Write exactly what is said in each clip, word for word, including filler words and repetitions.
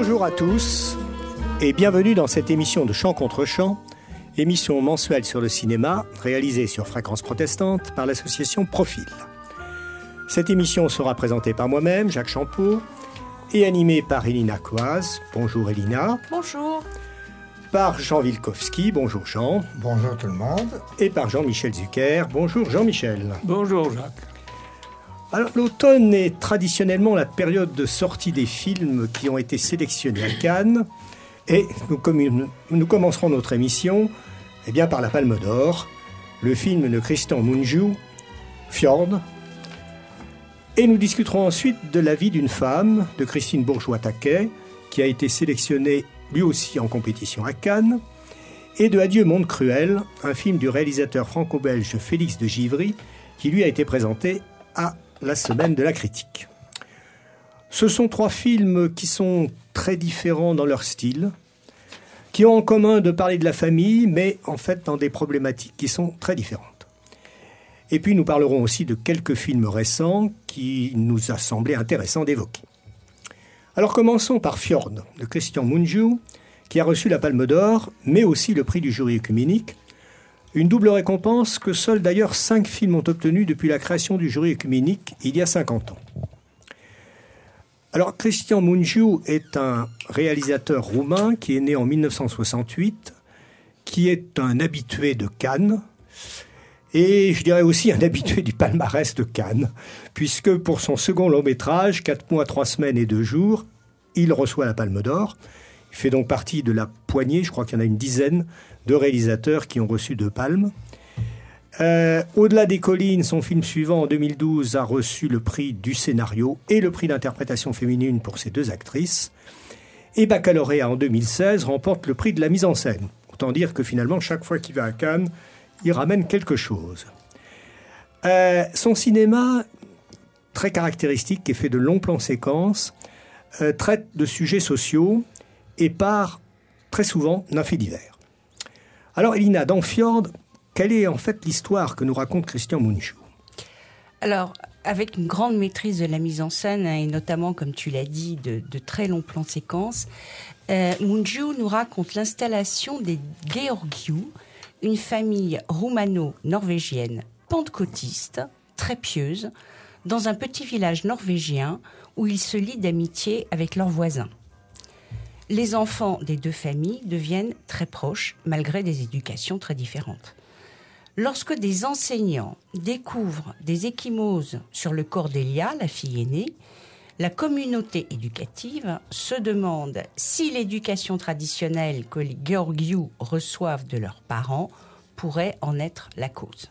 Bonjour à tous et bienvenue dans cette émission de Chant contre Chant, émission mensuelle sur le cinéma réalisée sur Fréquence Protestante par l'association Profil. Cette émission sera présentée par moi-même, Jacques Champeau, et animée par Elina Coaz. Bonjour Elina. Bonjour. Par Jean Wilkowski. Bonjour Jean. Bonjour tout le monde. Et par Jean-Michel Zucker. Bonjour Jean-Michel. Bonjour Jacques. Alors, l'automne est traditionnellement la période de sortie des films qui ont été sélectionnés à Cannes. Et nous, comme, nous commencerons notre émission eh bien, par la Palme d'Or, le film de Christian Mungiu, Fjord. Et nous discuterons ensuite de la vie d'une femme, de Christine Bourgeois-Taquet, qui a été sélectionnée lui aussi en compétition à Cannes, et de Adieu monde cruel, un film du réalisateur franco-belge Félix de Givry, qui lui a été présenté à la Semaine de la Critique. Ce sont trois films qui sont très différents dans leur style, qui ont en commun de parler de la famille, mais en fait dans des problématiques qui sont très différentes. Et puis nous parlerons aussi de quelques films récents qui nous a semblé intéressant d'évoquer. Alors commençons par Fjord, de Christian Mungiu, qui a reçu la Palme d'Or, mais aussi le prix du jury œcuménique. Une double récompense que seuls d'ailleurs cinq films ont obtenu depuis la création du jury œcuménique il y a cinquante ans. Alors Christian Mungiu est un réalisateur roumain qui est né en mille neuf cent soixante-huit, qui est un habitué de Cannes, et je dirais aussi un habitué du palmarès de Cannes, puisque pour son second long-métrage, quatre mois, trois semaines et deux jours, il reçoit la Palme d'Or. Il fait donc partie de la poignée, je crois qu'il y en a une dizaine, de réalisateurs qui ont reçu deux palmes. Euh, Au-delà des collines, son film suivant, en deux mille douze, a reçu le prix du scénario et le prix d'interprétation féminine pour ses deux actrices. Et Baccalauréat, en deux mille seize, remporte le prix de la mise en scène. Autant dire que finalement, chaque fois qu'il va à Cannes, il ramène quelque chose. Euh, son cinéma, très caractéristique, qui est fait de longs plans séquences, euh, traite de sujets sociaux et part très souvent d'un fait divers. Alors Elina, dans Fjord, quelle est en fait l'histoire que nous raconte Christian Mungiu ? Alors, avec une grande maîtrise de la mise en scène, hein, et notamment, comme tu l'as dit, de, de très longs plans séquences, euh, Mungiu nous raconte l'installation des Georgiou, une famille roumano-norvégienne pentecôtiste, très pieuse, dans un petit village norvégien où ils se lient d'amitié avec leurs voisins. Les enfants des deux familles deviennent très proches, malgré des éducations très différentes. Lorsque des enseignants découvrent des ecchymoses sur le corps d'Elia, la fille aînée, la communauté éducative se demande si l'éducation traditionnelle que les Georgiou reçoivent de leurs parents pourrait en être la cause.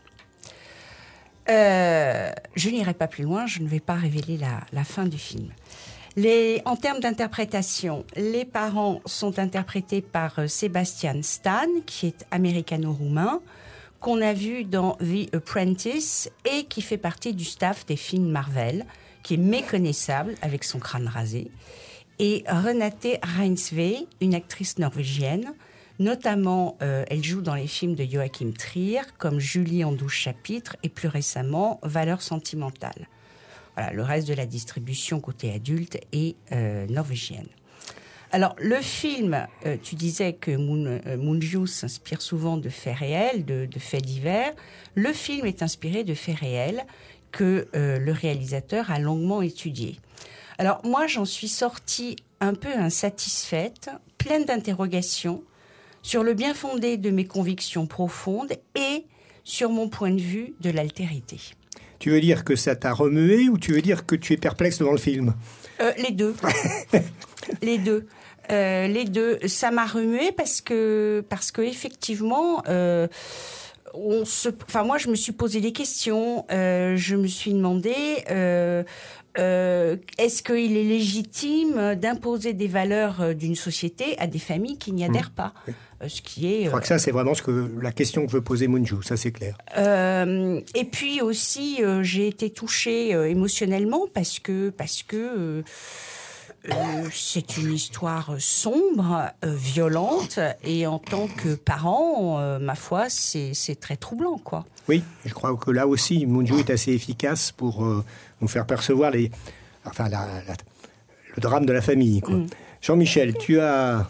Euh, je n'irai pas plus loin, je ne vais pas révéler la, la fin du film. Les, en termes d'interprétation, les parents sont interprétés par euh, Sebastian Stan, qui est américano-roumain, qu'on a vu dans The Apprentice et qui fait partie du staff des films Marvel, qui est méconnaissable avec son crâne rasé. Et Renate Reinsve, une actrice norvégienne, notamment euh, elle joue dans les films de Joachim Trier, comme Julie en douze chapitres et plus récemment Valeurs sentimentales. Voilà, le reste de la distribution côté adulte est euh, norvégienne. Alors, le film, euh, tu disais que Mun, euh, Mungiu s'inspire souvent de faits réels, de, de faits divers. Le film est inspiré de faits réels que euh, le réalisateur a longuement étudiés. Alors, moi, j'en suis sortie un peu insatisfaite, pleine d'interrogations sur le bien fondé de mes convictions profondes et sur mon point de vue de l'altérité. Tu veux dire que ça t'a remué ou tu veux dire que tu es perplexe devant le film ? euh, Les deux. les deux. Euh, les deux. Ça m'a remué parce que, parce que effectivement, euh, on se, enfin moi je me suis posé des questions. Euh, je me suis demandé. Euh, Euh, est-ce qu'il est légitime d'imposer des valeurs d'une société à des familles qui n'y adhèrent pas ? Oui. Ce qui est, Je crois euh... que ça, c'est vraiment ce que, la question que veut poser Mungiu, ça c'est clair. Euh, et puis aussi, euh, j'ai été touchée euh, émotionnellement parce que, parce que euh, euh, c'est une histoire sombre, euh, violente, et en tant que parent, euh, ma foi, c'est, c'est très troublant, quoi. Oui, je crois que là aussi, Mungiu est assez efficace pour euh, nous faire percevoir les, enfin, la, la, le drame de la famille, quoi. Mm. Jean-Michel, tu as...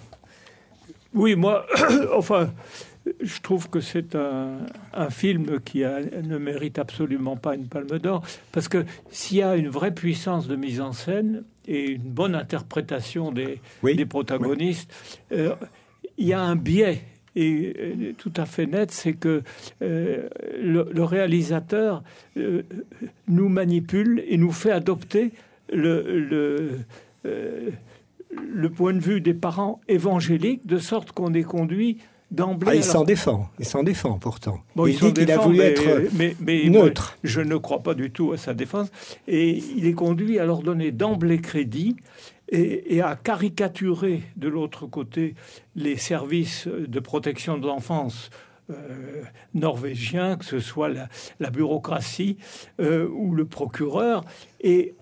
Oui, moi, enfin, je trouve que c'est un, un film qui a, ne mérite absolument pas une palme d'or, parce que s'il y a une vraie puissance de mise en scène et une bonne interprétation des, oui. des protagonistes, oui. euh, il y a un biais. Et euh, tout à fait net, c'est que euh, le, le réalisateur euh, nous manipule et nous fait adopter le, le, euh, le point de vue des parents évangéliques, de sorte qu'on est conduit d'emblée. Ah, il alors... s'en défend, il s'en défend pourtant. Bon, il, il dit qu'il a voulu mais, être mais, mais, neutre. Moi, je ne crois pas du tout à sa défense. Et il est conduit à leur donner d'emblée crédit. Et, et à caricaturer de l'autre côté les services de protection de l'enfance euh, norvégiens, que ce soit la, la bureaucratie euh, ou le procureur. Et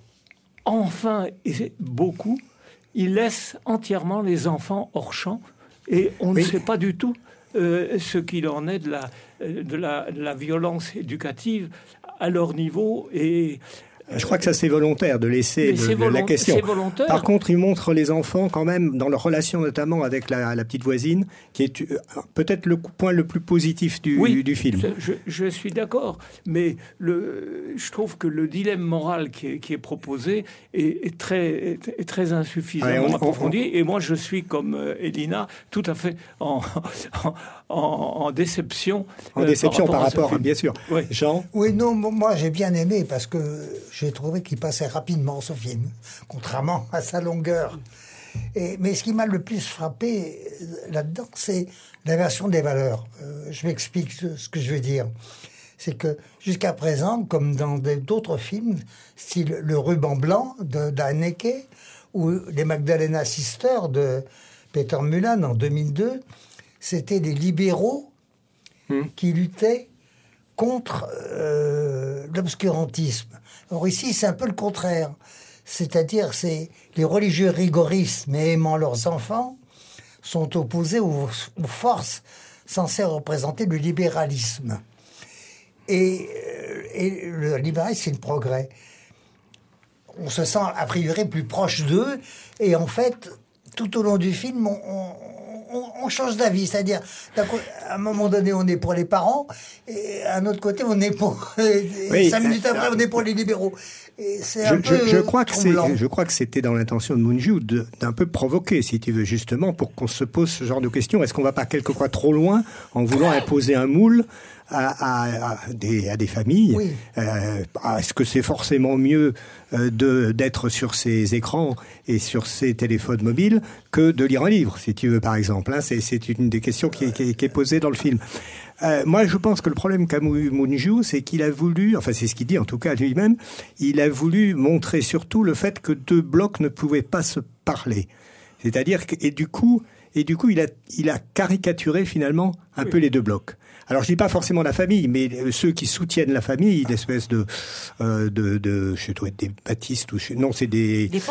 enfin, et beaucoup, il laisse entièrement les enfants hors champ et on oui. ne sait pas du tout euh, ce qu'il en est de la, de, la, de la violence éducative à leur niveau. Et je crois que ça, c'est volontaire de laisser de, volont- la question. Par contre, il montre les enfants quand même dans leur relation notamment avec la, la petite voisine, qui est euh, peut-être le point le plus positif du, oui, du, du film. Je, je suis d'accord, mais le, je trouve que le dilemme moral qui est, qui est proposé est, est, très, est, est très insuffisamment ouais, on, approfondi. On, on... Et moi, je suis comme euh, Elina, tout à fait en, en, en, en déception. En euh, déception par rapport, par rapport à, bien sûr. Oui. Jean ? Oui, non, moi j'ai bien aimé parce que j'ai trouvé qu'il passait rapidement ce film, contrairement à sa longueur. Et, mais ce qui m'a le plus frappé là-dedans, c'est l'inversion des valeurs. Euh, je m'explique ce, ce que je veux dire. C'est que jusqu'à présent, comme dans d'autres films, style Le Ruban Blanc de d'Haneke ou Les Magdalena Sisters de Peter Mullan en deux mille deux, c'était des libéraux mmh. qui luttaient contre euh, l'obscurantisme. Or ici, c'est un peu le contraire. C'est-à-dire, c'est les religieux rigoristes, mais aimant leurs enfants, sont opposés aux, aux forces censées représenter le libéralisme. Et, et le libéralisme, c'est le progrès. On se sent a priori plus proche d'eux, et en fait, tout au long du film, on, on On, on change d'avis, c'est-à-dire à un moment donné on est pour les parents et à un autre côté on est pour oui, cinq minutes après on est pour les libéraux. Et c'est un je, peu je, je crois que c'est, troublant. je crois que c'était dans l'intention de Mungiu de, d'un peu provoquer, si tu veux, justement pour qu'on se pose ce genre de questions. Est-ce qu'on va pas quelquefois trop loin en voulant imposer un moule à, à, à, des, à des familles? Oui. Euh, est-ce que c'est forcément mieux euh, de, d'être sur ces écrans et sur ces téléphones mobiles que de lire un livre, si tu veux, par exemple, hein? c'est, c'est une des questions qui est, qui est, qui est posée dans le film. Euh, moi, je pense que le problème qu'a Mungiu, c'est qu'il a voulu, enfin c'est ce qu'il dit en tout cas lui-même, il a voulu montrer surtout le fait que deux blocs ne pouvaient pas se parler. C'est-à-dire que, et du coup, et du coup, il a, il a caricaturé finalement un oui. peu les deux blocs. Alors, je dis pas forcément la famille, mais ceux qui soutiennent la famille, l'espèce de, euh, de, de, je dois être des baptistes ou je, non, c'est des, des